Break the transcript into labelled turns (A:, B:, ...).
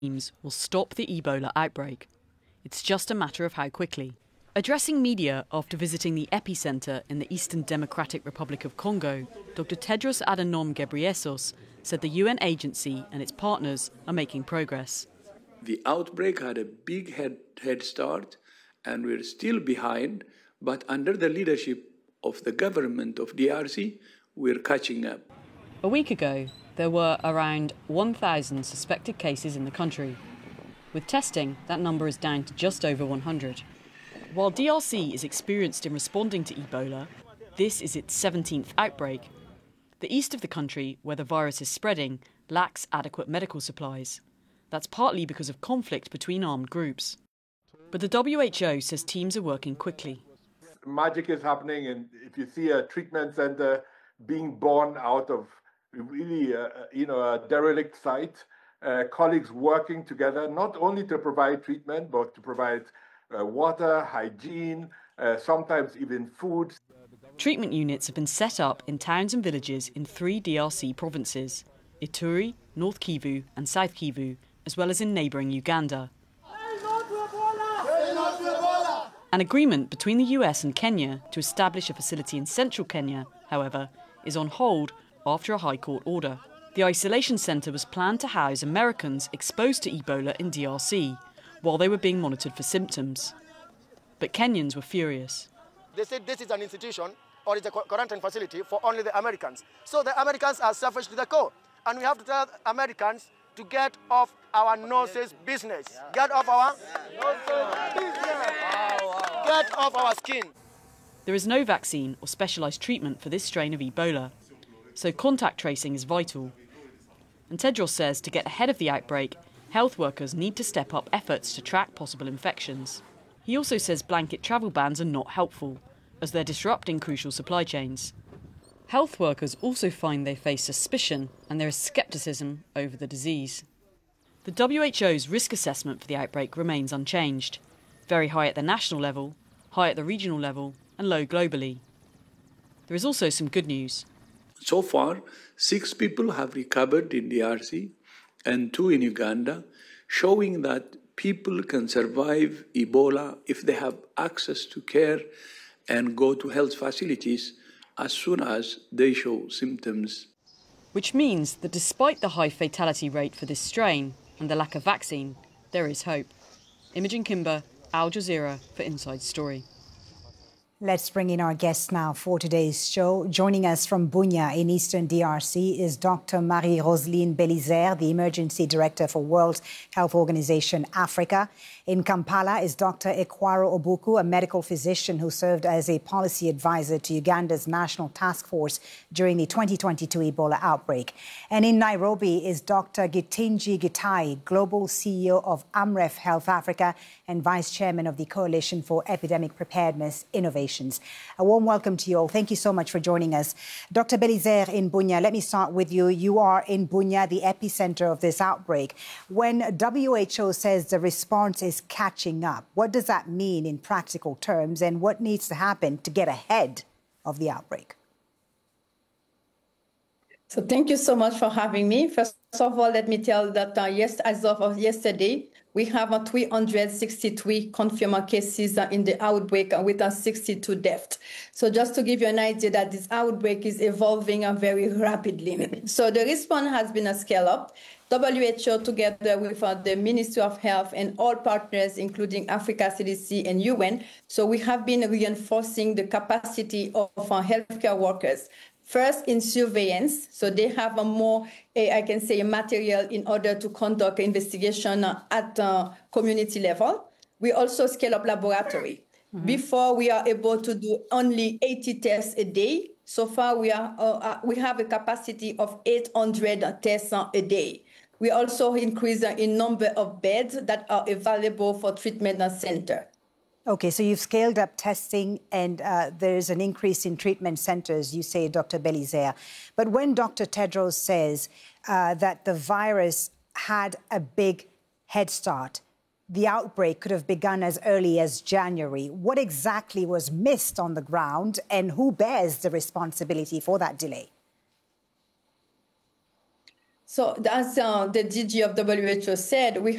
A: teams will stop the Ebola outbreak. It's just a matter of how quickly. Addressing media after visiting the epicenter in the Eastern Democratic Republic of Congo, Dr. Tedros Adhanom Ghebreyesus said the UN agency and its partners are making progress.
B: The outbreak had a big head start, and we're still behind, but under the leadership of the government of DRC, we're catching up.
A: A week ago, there were around 1,000 suspected cases in the country. With testing, that number is down to just over 100. While DRC is experienced in responding to Ebola, this is its 17th outbreak. The east of the country, where the virus is spreading, lacks adequate medical supplies. That's partly because of conflict between armed groups. But the WHO says teams are working quickly.
C: Magic is happening, and if you see a treatment center being born out of really a derelict site, colleagues working together not only to provide treatment but to provide water, hygiene, sometimes even food.
A: Treatment units have been set up in towns and villages in 3 DRC provinces: Ituri, North Kivu and South Kivu, as well as in neighbouring Uganda. An agreement between the US and Kenya to establish a facility in central Kenya, however, is on hold after a High Court order. The isolation centre was planned to house Americans exposed to Ebola in DRC while they were being monitored for symptoms. But Kenyans were furious.
D: They said this is an institution or it's a quarantine facility for only the Americans. So the Americans are selfish to the core. And we have to tell Americans to get off our noses business. Get off our noses business. Get off our skin.
A: There is no vaccine or specialised treatment for this strain of Ebola, so contact tracing is vital. And Tedros says to get ahead of the outbreak, health workers need to step up efforts to track possible infections. He also says blanket travel bans are not helpful, as they're disrupting crucial supply chains. Health workers also find they face suspicion and there is scepticism over the disease. The WHO's risk assessment for the outbreak remains unchanged. Very high at the national level, high at the regional level and low globally. There is also some good news.
B: So far, 6 people have recovered in DRC and 2 in Uganda, showing that people can survive Ebola if they have access to care and go to health facilities as soon as they show symptoms.
A: Which means that despite the high fatality rate for this strain and the lack of vaccine, there is hope. Imogen Kimber, Al Jazeera for Inside Story.
E: Let's bring in our guest now for today's show. Joining us from Bunia in eastern DRC is Dr. Marie-Roseline Belizaire, the Emergency Director for World Health Organization Africa. In Kampala is Dr. Ekwaro Obuku, a medical physician who served as a policy advisor to Uganda's National Task Force during the 2022 Ebola outbreak. And in Nairobi is Dr. Gitinji Gitai, Global CEO of Amref Health Africa and Vice Chairman of the Coalition for Epidemic Preparedness Innovation. A warm welcome to you all. Thank you so much for joining us. Dr. Belizaire in Bunia, let me start with you. You are in Bunia, the epicenter of this outbreak. When WHO says the response is catching up, what does that mean in practical terms, and what needs to happen to get ahead of the outbreak?
F: So thank you so much for having me. First of all, let me tell that as of yesterday, we have 363 confirmed cases in the outbreak with 62 deaths. So just to give you an idea that this outbreak is evolving very rapidly. So the response has been a scale up. WHO, together with the Ministry of Health and all partners, including Africa CDC and UN. So we have been reinforcing the capacity of our healthcare workers. First, in surveillance, so they have a more, material in order to conduct investigation at community level. We also scale up laboratory. Mm-hmm. Before, we are able to do only 80 tests a day. So far, we have a capacity of 800 tests a day. We also increase in number of beds that are available for treatment center.
E: Okay, so you've scaled up testing and there's an increase in treatment centres, you say, Dr. Belizaire. But when Dr. Tedros says that the virus had a big head start, the outbreak could have begun as early as January. What exactly was missed on the ground and who bears the responsibility for that delay?
F: So as the DG of WHO said, we